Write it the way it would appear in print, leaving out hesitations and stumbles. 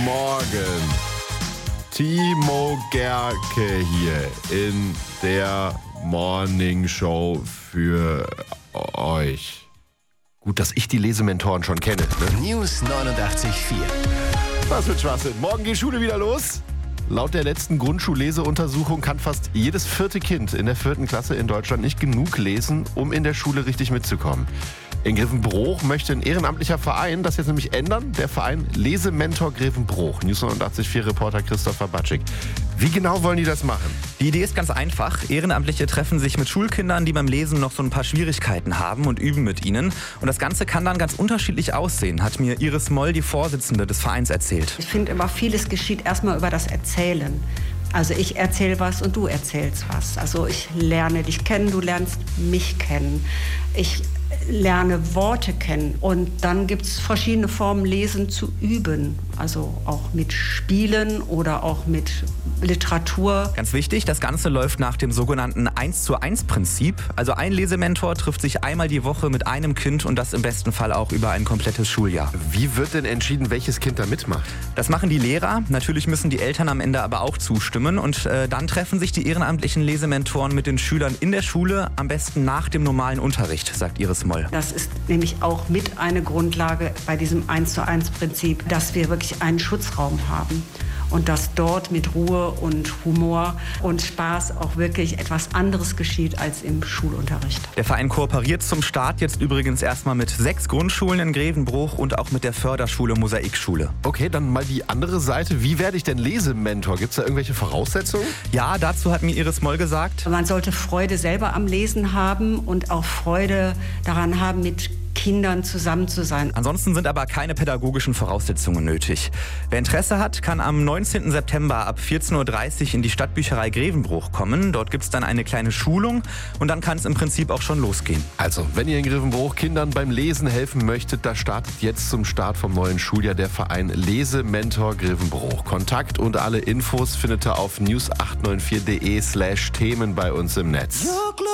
Morgen. Timo Gerke hier in der Morning Show für euch. Gut, dass ich die Lesementoren schon kenne. Ne? News 89.4. Was für Schwachsinn. Morgen geht Schule wieder los. Laut der letzten Grundschulleseuntersuchung kann fast jedes 4. Kind in der 4. Klasse in Deutschland nicht genug lesen, um in der Schule richtig mitzukommen. In Grevenbroich möchte ein ehrenamtlicher Verein das jetzt nämlich ändern. Der Verein Lesementor Grevenbroich. News 89.4 Reporter Christopher Batschik. Wie genau wollen die das machen? Die Idee ist ganz einfach. Ehrenamtliche treffen sich mit Schulkindern, die beim Lesen noch so ein paar Schwierigkeiten haben und üben mit ihnen. Und das Ganze kann dann ganz unterschiedlich aussehen, hat mir Iris Moll, die Vorsitzende des Vereins, erzählt. Ich finde immer, vieles geschieht erstmal über das Erzählen. Also ich erzähle was und du erzählst was. Also ich lerne dich kennen, du lernst mich kennen. Ich lerne Worte kennen. Und dann gibt es verschiedene Formen, Lesen zu üben. Also auch mit Spielen oder auch mit Literatur. Ganz wichtig, das Ganze läuft nach dem sogenannten 1:1-Prinzip. Also ein Lesementor trifft sich einmal die Woche mit einem Kind und das im besten Fall auch über ein komplettes Schuljahr. Wie wird denn entschieden, welches Kind da mitmacht? Das machen die Lehrer. Natürlich müssen die Eltern am Ende aber auch zustimmen. Und dann treffen sich die ehrenamtlichen Lesementoren mit den Schülern in der Schule, am besten nach dem normalen Unterricht, sagt Iris Moll. Das ist nämlich auch mit eine Grundlage bei diesem 1:1-Prinzip, dass wir wirklich einen Schutzraum haben. Und dass dort mit Ruhe und Humor und Spaß auch wirklich etwas anderes geschieht als im Schulunterricht. Der Verein kooperiert zum Start jetzt übrigens erstmal mit 6 Grundschulen in Grevenbroich und auch mit der Förderschule Mosaikschule. Okay, dann mal die andere Seite. Wie werde ich denn Lesementor? Gibt es da irgendwelche Voraussetzungen? Ja, dazu hat mir Iris Moll gesagt. Man sollte Freude selber am Lesen haben und auch Freude daran haben, mit Kindern zusammen zu sein. Ansonsten sind aber keine pädagogischen Voraussetzungen nötig. Wer Interesse hat, kann am 19. September ab 14.30 Uhr in die Stadtbücherei Grevenbroich kommen. Dort gibt es dann eine kleine Schulung und dann kann es im Prinzip auch schon losgehen. Also, wenn ihr in Grevenbroich Kindern beim Lesen helfen möchtet, da startet jetzt zum Start vom neuen Schuljahr der Verein Lesementor Grevenbroich. Kontakt und alle Infos findet ihr auf news894.de/Themen bei uns im Netz.